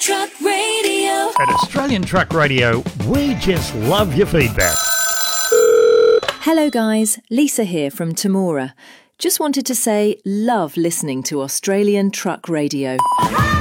Truck Radio. At Australian Truck Radio, we just love your feedback. Hello guys, Lisa here from Temora. Just wanted to say love listening to Australian Truck Radio.